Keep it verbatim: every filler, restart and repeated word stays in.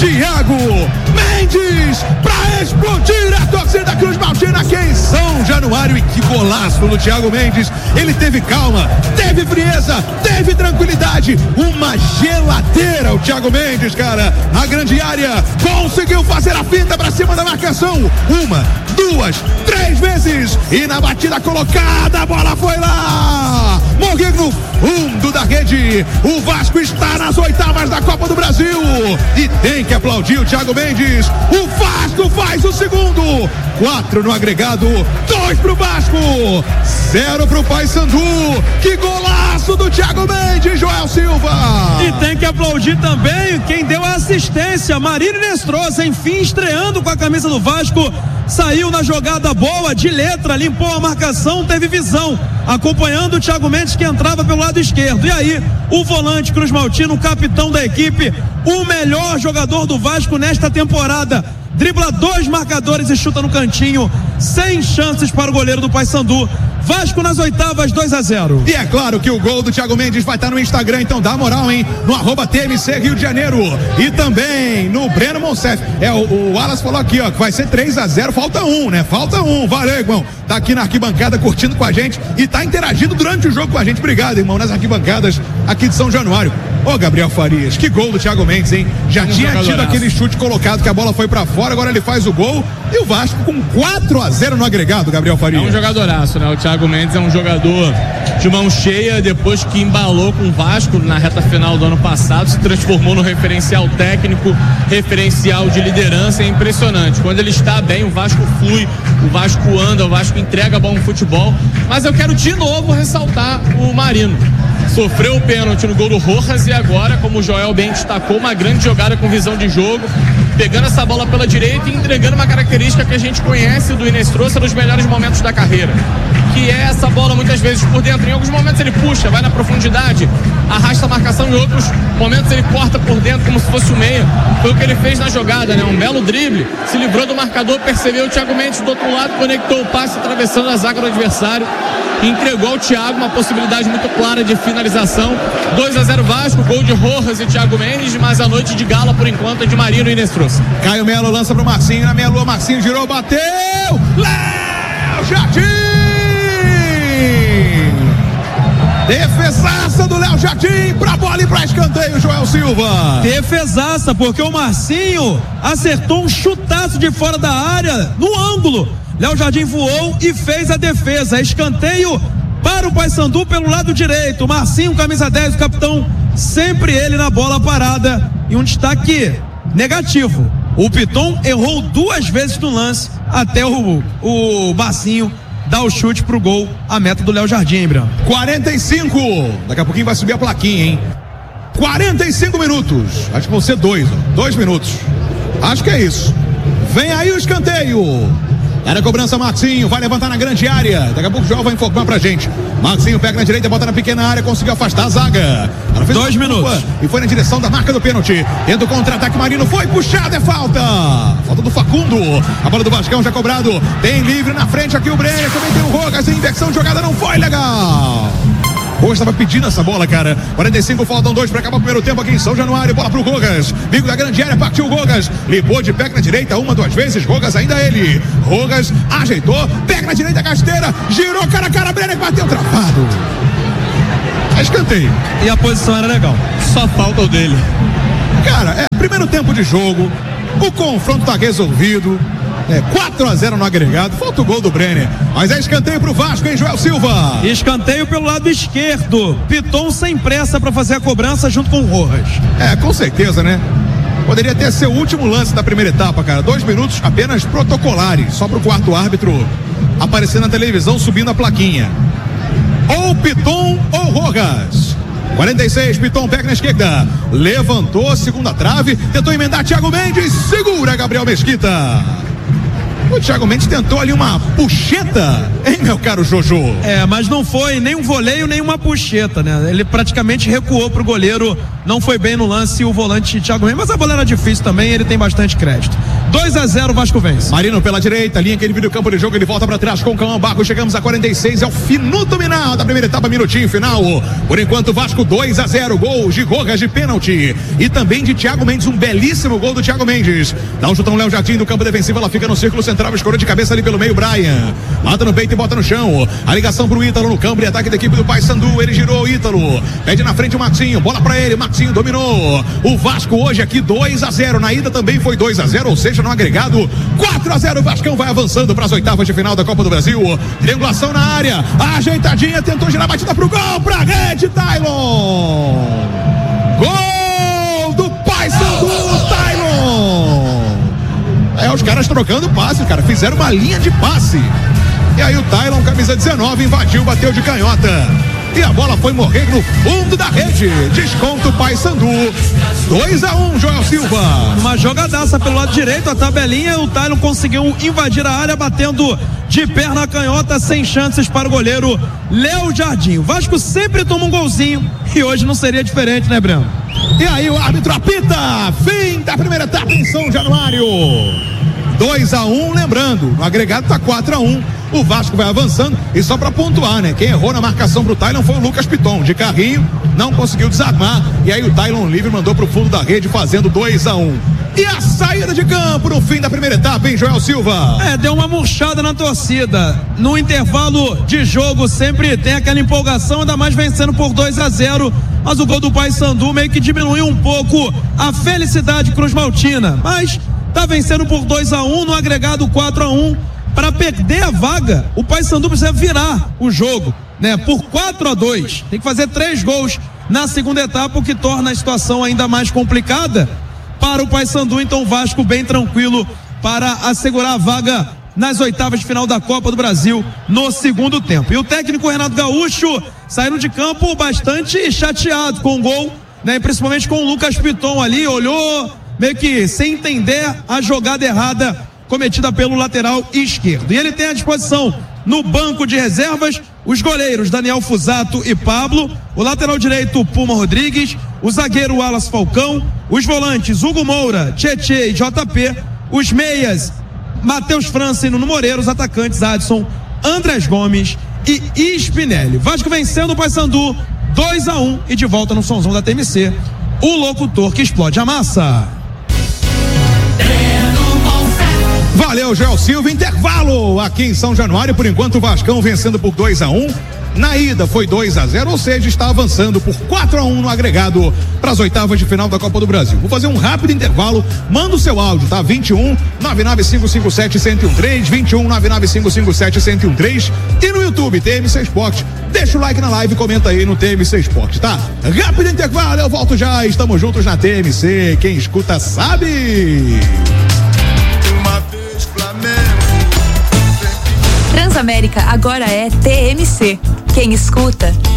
Thiago Mendes pra explodir a torcida Cruz Maltina aqui em São Januário. E que golaço do Thiago Mendes. Ele teve calma, teve frieza, teve tranquilidade. Uma geladeira o Thiago Mendes, cara. A grande área, conseguiu fazer a finta pra cima da marcação. Uma, duas, três vezes. E na batida colocada, a bola foi lá. Morguinho no fundo da rede. O Vasco está nas oitavas da Copa do Brasil. E tem que aplaudir o Thiago Mendes. O Vasco faz o segundo. Quatro no agregado. Dois pro Vasco. Zero pro Paysandu. Que golaço do Thiago Mendes, Joel Silva. E tem que aplaudir também quem deu a assistência. Marino Nestrosa, enfim, estreando com a camisa do Vasco. Saiu na jogada boa, de letra, limpou a marcação, teve visão, acompanhando o Thiago Mendes, que entrava pelo lado esquerdo. E aí, o volante Cruz Maltino, o capitão da equipe, o melhor jogador do Vasco nesta temporada, dribla dois marcadores e chuta no cantinho, sem chances para o goleiro do Paysandu. Vasco nas oitavas, dois a zero. E é claro que o gol do Thiago Mendes vai estar no Instagram, então dá moral, hein? No arroba T M C Rio de Janeiro. E também no Breno Monsef. É, o, o Wallace falou aqui, ó, que vai ser três a zero, falta um, né? Falta um, valeu, irmão. Tá aqui na arquibancada curtindo com a gente e tá interagindo durante o jogo com a gente. Obrigado, irmão, nas arquibancadas aqui de São Januário. Ô, Gabriel Farias, que gol do Thiago Mendes, hein? Já um tinha tido aquele chute colocado que a bola foi pra fora, agora ele faz o gol. E o Vasco com quatro a zero no agregado, Gabriel Farias. É um jogadoraço, né? O Thiago Mendes é um jogador de mão cheia, depois que embalou com o Vasco na reta final do ano passado, se transformou no referencial técnico, referencial de liderança. É impressionante. Quando ele está bem, o Vasco flui, o Vasco anda, o Vasco entrega bom futebol. Mas eu quero de novo ressaltar o Marino. Sofreu o pênalti no gol do Rojas e agora, como o Joel bem destacou, uma grande jogada com visão de jogo, pegando essa bola pela direita e entregando uma característica que a gente conhece do Inestrosa nos melhores momentos da carreira, que é essa bola muitas vezes por dentro. Em alguns momentos ele puxa, vai na profundidade, arrasta a marcação, em outros momentos ele corta por dentro como se fosse o meia. Foi o que ele fez na jogada, né? Um belo drible, se livrou do marcador, percebeu o Thiago Mendes do outro lado, conectou o passe atravessando a zaga do adversário, entregou ao Thiago uma possibilidade muito clara de finalização. Dois a zero Vasco, gol de Rojas e Thiago Mendes, mas a noite de gala por enquanto é de Marino e Inestrosa. Caio Melo lança pro Marcinho, na meia lua, Marcinho girou, bateu, Léo Jardim! Defesaça do Léo Jardim pra bola e pra escanteio, Joel Silva. Defesaça, porque o Marcinho acertou um chutaço de fora da área, no ângulo. Léo Jardim voou e fez a defesa. Escanteio para o Paysandu pelo lado direito. Marcinho, camisa dez, o capitão, sempre ele na bola parada. E um destaque negativo: o Piton errou duas vezes no lance até o, o Marcinho dar o chute pro gol, a meta do Léo Jardim, Branco. quarenta e cinco. Daqui a pouquinho vai subir a plaquinha, hein? quarenta e cinco minutos. Acho que vão ser dois, ó. Dois minutos. Acho que é isso. Vem aí o escanteio. Era a cobrança, Marcinho, vai levantar na grande área. Daqui a pouco o João vai informar pra gente. Marcinho pega na direita, bota na pequena área, conseguiu afastar a zaga. Dois minutos. E foi na direção da marca do pênalti. Tenta o contra-ataque, Marino foi puxado, é falta. Falta do Facundo. A bola do Vascão já cobrado. Tem livre na frente aqui o Brenner, também tem o Rogas. Em inversão de jogada, não foi legal. Rogas estava pedindo essa bola, cara. quarenta e cinco, faltam dois para acabar o primeiro tempo aqui em São Januário. Bola pro Rogas. Bico da grande área, partiu o Rogas. Limpou de pé na direita, uma, duas vezes. Rogas ainda ele. Rogas ajeitou, pega na direita, Casteira. Girou cara a cara, Brenner bateu travado. É escanteio. E a posição era legal. Só falta o dele. Cara, é primeiro tempo de jogo. O confronto tá resolvido. É quatro a zero no agregado, falta o gol do Brenner, mas é escanteio pro Vasco, hein, Joel Silva? Escanteio pelo lado esquerdo, Piton sem pressa para fazer a cobrança junto com o Rojas. É, com certeza, né? Poderia ter seu último lance da primeira etapa, cara. Dois minutos apenas protocolares, só pro quarto árbitro aparecer na televisão subindo a plaquinha. Ou Piton ou Rojas. quarenta e seis, Piton pega na esquerda, levantou, segunda trave, tentou emendar Thiago Mendes, segura Gabriel Mesquita. O Thiago Mendes tentou ali uma puxeta, hein, meu caro Jojo? É, mas não foi nem um voleio, nem uma puxeta, né? Ele praticamente recuou pro goleiro não foi bem no lance o volante Thiago Mendes, mas a bola era difícil também, ele tem bastante crédito. dois a zero, Vasco vence. Marino pela direita, linha que ele viu no campo de jogo, ele volta pra trás com o Cauã Barros, chegamos a quarenta e seis, é o minuto final da primeira etapa, minutinho final. Por enquanto, Vasco dois a zero, gol de Gorgas de pênalti e também de Thiago Mendes, um belíssimo gol do Thiago Mendes. Dá um chutão Léo Jardim do campo defensivo, ela fica no círculo central, escorou de cabeça ali pelo meio, Brian. Mata no peito e bota no chão. A ligação pro Ítalo no campo de ataque da equipe do Paysandu, ele girou, Ítalo. Pede na frente o Marcinho, bola pra ele, Marcinho dominou. O Vasco hoje aqui dois a zero, na ida também foi dois a zero, ou seja, no agregado quatro a zero, o Vascão vai avançando para as oitavas de final da Copa do Brasil. Triangulação na área, ajeitadinha, tentou girar, batida pro gol, pra rede, Tailon. Gol do Paysandu, Tailon. É, os caras trocando passe, cara, fizeram uma linha de passe. E aí o Tailon, camisa dezenove, invadiu, bateu de canhota. E a bola foi morrer no fundo da rede. Desconto Paysandu. dois a um, Joel Silva. Uma jogadaça pelo lado direito, a tabelinha. O Tailon conseguiu invadir a área, batendo de perna canhota, sem chances para o goleiro Léo Jardim. O Vasco sempre toma um golzinho e hoje não seria diferente, né, Breno? E aí o árbitro apita. Fim da primeira etapa em São Januário. dois a um, lembrando, no agregado tá quatro a um. O Vasco vai avançando e só para pontuar, né? Quem errou na marcação pro Tailon foi o Lucas Piton, de carrinho, não conseguiu desarmar. E aí o Tailon livre mandou pro fundo da rede, fazendo dois a um. E a saída de campo no fim da primeira etapa, hein, Joel Silva? É, deu uma murchada na torcida. No intervalo de jogo sempre tem aquela empolgação, ainda mais vencendo por dois a zero. Mas o gol do Paysandu meio que diminuiu um pouco a felicidade Cruz Maltina. Mas tá vencendo por dois a um, no agregado quatro a um. Para perder a vaga, o Paysandu precisa virar o jogo, né? Por quatro a dois. Tem que fazer três gols na segunda etapa, o que torna a situação ainda mais complicada para o Paysandu. Então o Vasco bem tranquilo para assegurar a vaga nas oitavas de final da Copa do Brasil no segundo tempo. E o técnico Renato Gaúcho saindo de campo bastante chateado com o gol, né? Principalmente com o Lucas Piton ali, olhou meio que sem entender a jogada errada cometida pelo lateral esquerdo. E ele tem à disposição no banco de reservas os goleiros Daniel Fusato e Pablo, o lateral direito Puma Rodrigues, o zagueiro Wallace Falcão, os volantes Hugo Moura, Tietê e J P, os meias Matheus França e Nuno Moreira, os atacantes Adson, Andrés Gomes e Spinelli. Vasco vencendo o Paysandu dois a um e de volta no somzão da T M C, o locutor que explode a massa. Valeu, Joel Silva. Intervalo aqui em São Januário. Por enquanto o Vascão vencendo por dois a um. Na ida foi dois a zero, ou seja, está avançando por quatro a um no agregado para as oitavas de final da Copa do Brasil. Vou fazer um rápido intervalo. Manda o seu áudio, tá? vinte e um, nove nove cinco cinco sete, um zero um três, vinte e um, nove nove cinco cinco sete, um zero um três e no YouTube, T M C Esporte. Deixa o like na live e comenta aí no T M C Esporte, tá? Rápido intervalo, eu volto já. Estamos juntos na T M C. Quem escuta sabe. Transamérica agora é T M C. Quem escuta